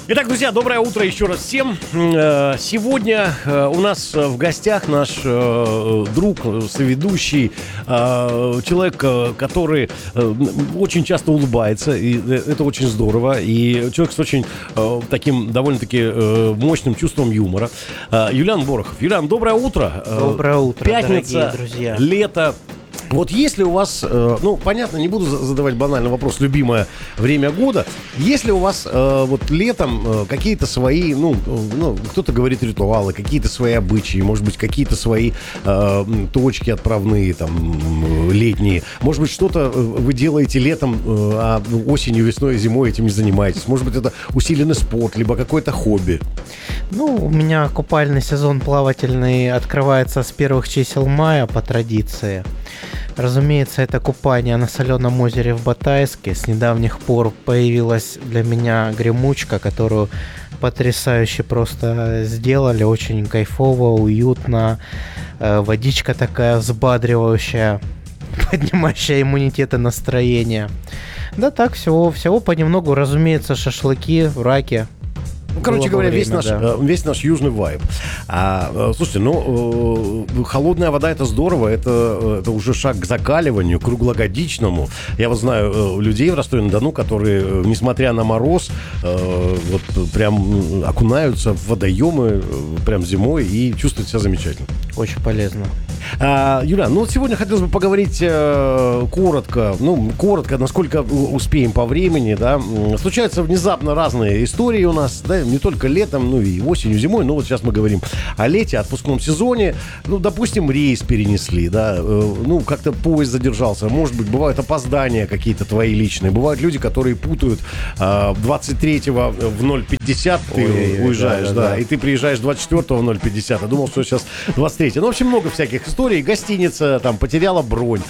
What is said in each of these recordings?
Итак, друзья, доброе утро еще раз всем. Сегодня у нас в гостях наш друг, соведущий, человек, который очень часто улыбается, и это очень здорово, и человек с очень таким довольно-таки мощным чувством юмора. Юлиан Борохов. Юлиан, доброе утро. Доброе утро, пятница, дорогие друзья. Лето. Вот если у вас, понятно, не буду задавать банальный вопрос, любимое время года, если у вас вот летом какие-то свои, кто-то говорит ритуалы, какие-то свои обычаи, может быть, какие-то свои точки отправные, там, летние, может быть, что-то вы делаете летом, а осенью, весной, зимой этим не занимаетесь, может быть, это усиленный спорт, либо какое-то хобби. У меня купальный сезон плавательный открывается с первых чисел мая по традиции. Разумеется, это купание на соленом озере в Батайске. С недавних пор появилась для меня гремучка, которую потрясающе просто сделали. Очень кайфово, уютно. Водичка такая взбадривающая, поднимающая иммунитет и настроение. Да так, всего понемногу. Разумеется, шашлыки, раки. Короче говоря, весь наш южный вайб. Слушайте, холодная вода — это здорово, это уже шаг к закаливанию, круглогодичному. Я вот знаю людей в Ростове-на-Дону, которые, несмотря на мороз, вот прям окунаются в водоемы прям зимой и чувствуют себя замечательно. Очень полезно. Юля, сегодня хотелось бы поговорить коротко, насколько успеем по времени, да. Случаются внезапно разные истории у нас, да, не только летом, и осенью, зимой, но вот сейчас мы говорим о лете, отпускном сезоне. Допустим, рейс перенесли, да, как-то поезд задержался, может быть, бывают опоздания какие-то твои личные, бывают люди, которые путают 23-го в 0:50 ты уезжаешь, да, и ты приезжаешь 24-го в 0:50, а думал, что сейчас 23-го. В общем, много всяких историй. Гостиница там потеряла бронь,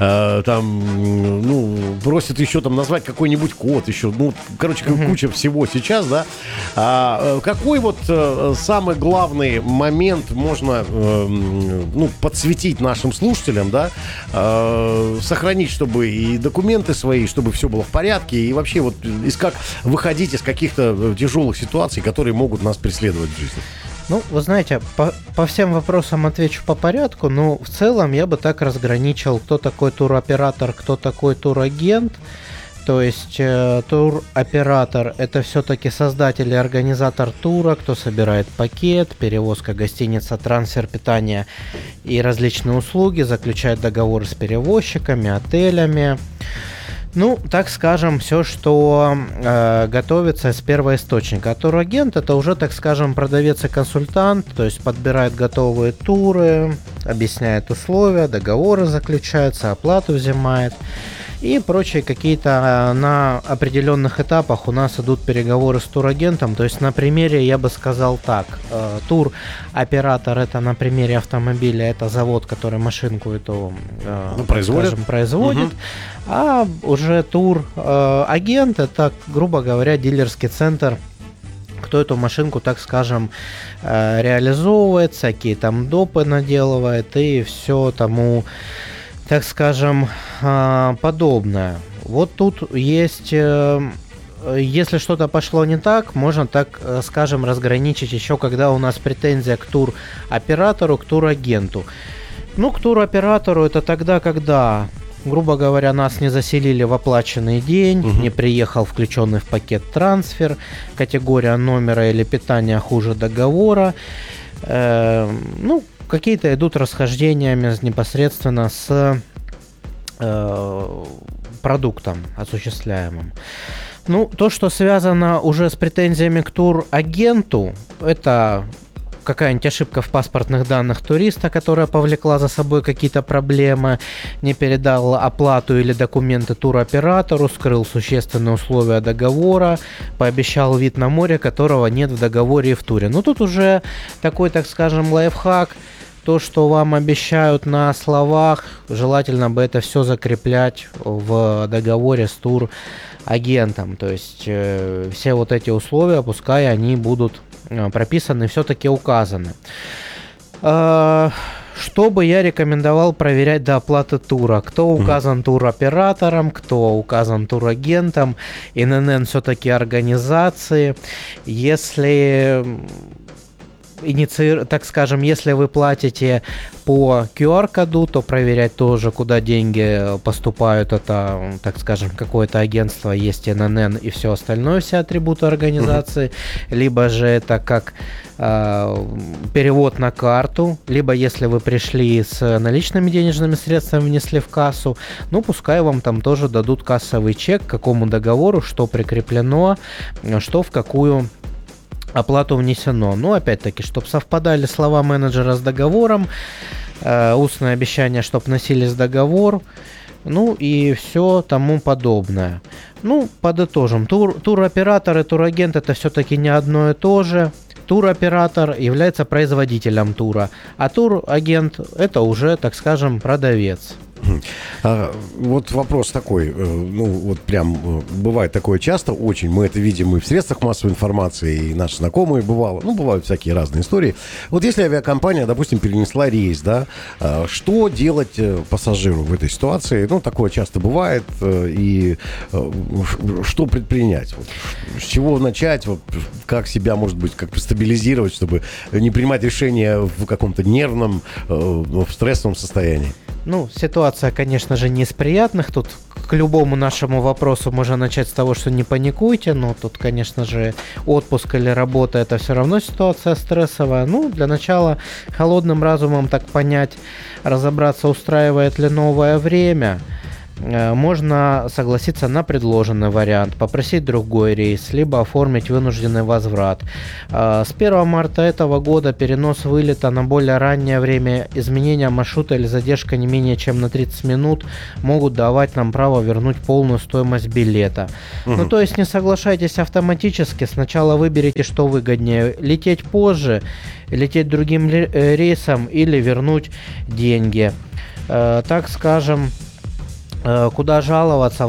просят еще там назвать какой-нибудь код еще, куча всего сейчас, да. Какой вот самый главный момент можно подсветить нашим слушателям, да, сохранить, чтобы и документы свои, чтобы все было в порядке, и вообще вот как выходить из каких-то тяжелых ситуаций, которые могут нас преследовать в жизни? Вы знаете, по всем вопросам отвечу по порядку, но в целом я бы так разграничил, кто такой туроператор, кто такой турагент. То есть туроператор — это все-таки создатель и организатор тура, кто собирает пакет, перевозка, гостиница, трансфер, питание и различные услуги, заключает договоры с перевозчиками, отелями. Так скажем, все, что готовится с первоисточника. А турагент — это уже, так скажем, продавец и консультант, то есть подбирает готовые туры, объясняет условия, договоры заключаются, оплату взимает и прочие какие-то на определенных этапах у нас идут переговоры с турагентом. То есть на примере я бы сказал так: туроператор — это на примере автомобиля, это завод, который машинку эту производит, а уже турагент — это, грубо говоря, дилерский центр, кто эту машинку, так скажем, реализовывает, всякие там допы наделывает и все тому, так скажем, подобное. Вот тут есть, если что-то пошло не так, можно, так скажем, разграничить еще, когда у нас претензия к туроператору, к турагенту. К туроператору это тогда, когда, грубо говоря, нас не заселили в оплаченный день, не приехал включенный в пакет трансфер, категория номера или питания хуже договора, какие-то идут расхождениями непосредственно с продуктом осуществляемым. То, что связано уже с претензиями к турагенту, это какая-нибудь ошибка в паспортных данных туриста, которая повлекла за собой какие-то проблемы, не передал оплату или документы туроператору, скрыл существенные условия договора, пообещал вид на море, которого нет в договоре и в туре. Тут уже такой, так скажем, лайфхак. То, что вам обещают на словах, желательно бы это все закреплять в договоре с турагентом. То есть все вот эти условия, пускай они будут прописаны, все-таки указаны. Что бы я рекомендовал проверять до оплаты тура? Кто указан туроператором, кто указан турагентом, ИНН все-таки организации. Если, так скажем, если вы платите по QR-коду, то проверять тоже, куда деньги поступают. Это, так скажем, какое-то агентство, есть ИНН и все остальное, все атрибуты организации. Либо же это как перевод на карту, либо если вы пришли с наличными денежными средствами, внесли в кассу, ну, пускай вам там тоже дадут кассовый чек, к какому договору, что прикреплено, что в какую оплату внесено. Но опять-таки, чтобы совпадали слова менеджера с договором, устное обещание, чтобы носились договор, ну и все тому подобное. Ну, подытожим. Туроператор и турагент — это все-таки не одно и то же. Туроператор является производителем тура, а турагент — это уже, так скажем, продавец. Вот вопрос такой, ну вот прям бывает такое часто очень, мы это видим и в средствах массовой информации, и наши знакомые бывало, ну бывают всякие разные истории. Вот если авиакомпания, допустим, перенесла рейс, да, что делать пассажиру в этой ситуации? Ну такое часто бывает, и что предпринять? Вот, с чего начать? Вот, как себя, может быть, как-то стабилизировать, чтобы не принимать решения в каком-то нервном, в стрессовом состоянии? Ну, ситуация, конечно же, не из приятных. Тут к любому нашему вопросу можно начать с того, что не паникуйте. Но тут, конечно же, отпуск или работа — это все равно ситуация стрессовая. Ну, для начала холодным разумом так понять, разобраться, устраивает ли новое время. Можно согласиться на предложенный вариант, попросить другой рейс, либо оформить вынужденный возврат. С 1 марта этого года перенос вылета на более раннее время, изменения маршрута или задержка не менее чем на 30 минут могут давать нам право вернуть полную стоимость билета. Ну, то есть не соглашайтесь автоматически, сначала выберите, что выгоднее: лететь позже, лететь другим рейсом или вернуть деньги. Так скажем, куда жаловаться в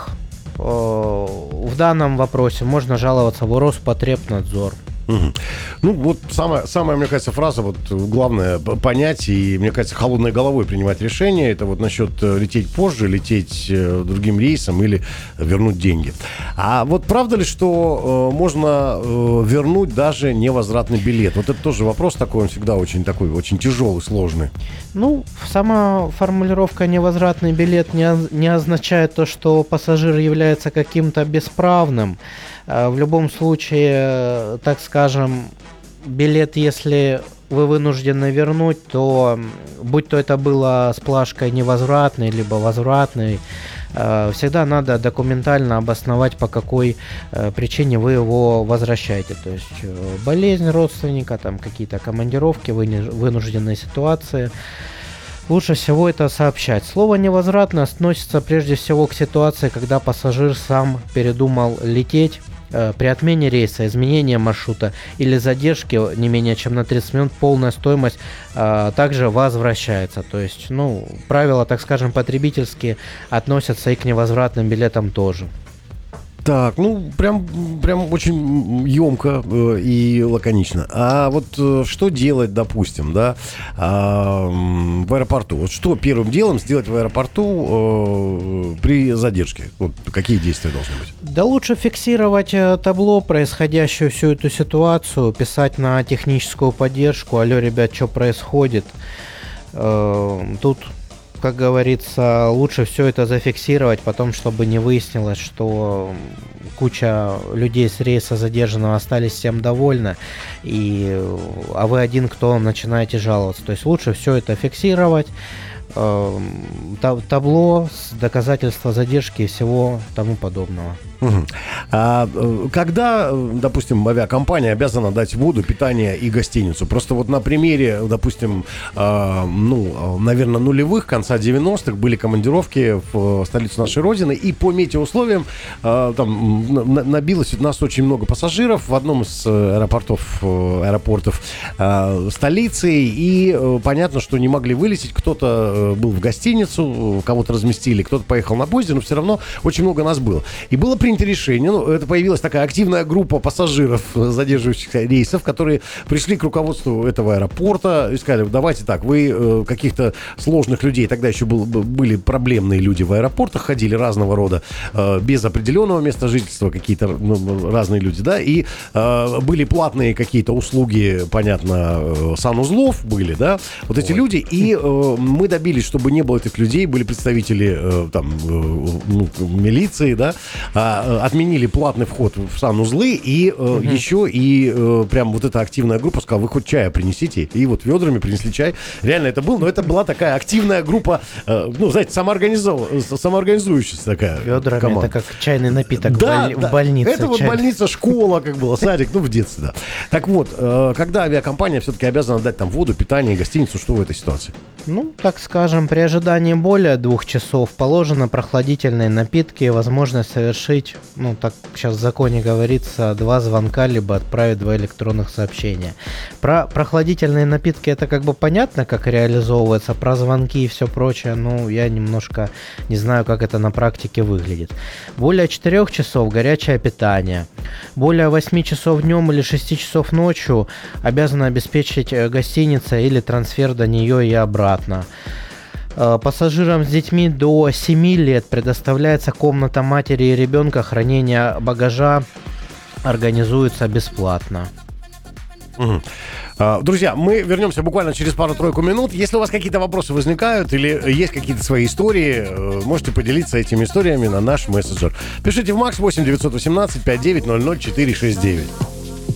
данном вопросе? Можно жаловаться в Роспотребнадзор. Ну, вот самая, мне кажется, фраза, вот главное понять и, мне кажется, холодной головой принимать решение, это вот насчет лететь позже, лететь другим рейсом или вернуть деньги. А вот правда ли, что можно вернуть даже невозвратный билет? Вот это тоже вопрос такой, он всегда очень такой, очень тяжелый, сложный. Ну, сама формулировка «невозвратный билет» не означает то, что пассажир является каким-то бесправным. В любом случае, так скажем, билет, если вы вынуждены вернуть, то будь то это было с плашкой невозвратный, либо возвратный, всегда надо документально обосновать, по какой причине вы его возвращаете. То есть болезнь родственника, там какие-то командировки, вынужденные ситуации. Лучше всего это сообщать. Слово «невозвратно» относится прежде всего к ситуации, когда пассажир сам передумал лететь. При отмене рейса, изменении маршрута или задержке не менее чем на 30 минут полная стоимость также возвращается. То есть, ну, правила, так скажем, потребительские относятся и к невозвратным билетам тоже. Так, ну, прям очень емко и лаконично. А вот что делать, допустим, да, в аэропорту? Вот что первым делом сделать в аэропорту при задержке? Вот какие действия должны быть? Да лучше фиксировать табло, происходящую всю эту ситуацию, писать на техническую поддержку: алло, ребят, что происходит? Тут, как говорится, лучше все это зафиксировать, потом, чтобы не выяснилось, что куча людей с рейса задержанного остались всем довольны, а вы один, кто начинаете жаловаться. То есть лучше все это фиксировать, табло, доказательства задержки и всего тому подобного. А когда, допустим, авиакомпания обязана дать воду, питание и гостиницу? Просто вот на примере, допустим, наверное, нулевых, конца 90-х были командировки в столицу нашей Родины, и по метеоусловиям там набилось у нас очень много пассажиров в одном из аэропортов столицы, и понятно, что не могли вылететь, кто-то был в гостиницу, кого-то разместили, кто-то поехал на поезде, но все равно очень много нас было. И было принято решение, ну, это появилась такая активная группа пассажиров задерживающихся рейсов, которые пришли к руководству этого аэропорта и сказали, давайте так, вы каких-то сложных людей, тогда еще были проблемные люди в аэропортах, ходили разного рода, без определенного места жительства, какие-то разные люди, да, и были платные какие-то услуги, понятно, санузлов были, да, вот эти люди, и мы добились, чтобы не было этих людей, были представители там милиции, да, отменили платный вход в санузлы, и еще и прям вот эта активная группа сказала, вы хоть чая принесите, и вот ведрами принесли чай, реально это было, но это была такая активная группа, ну, знаете, самоорганизующаяся такая ведрами команда. это как чайный напиток Да, в больнице. это вот больница, школа, как было, садик, ну, в детстве, да. Так вот, когда авиакомпания все-таки обязана дать там воду, питание, гостиницу, что в этой ситуации? Ну, так скажем, при ожидании более 2 часов положено прохладительные напитки и возможность совершить, ну, так сейчас в законе говорится, 2 звонка, либо отправить 2 электронных сообщения. Про прохладительные напитки это как бы понятно, как реализовывается, про звонки и все прочее, ну, я немножко не знаю, как это на практике выглядит. Более 4 часов горячее питание. Более 8 часов днем или 6 часов ночью обязана обеспечить гостиница или трансфер до нее и обратно. Пассажирам с детьми до 7 лет предоставляется комната матери и ребенка, хранение багажа организуется бесплатно. Друзья, мы вернемся буквально через пару-тройку минут. Если у вас какие-то вопросы возникают или есть какие-то свои истории, можете поделиться этими историями на наш мессенджер. Пишите в МАКС 8 918 5900 469.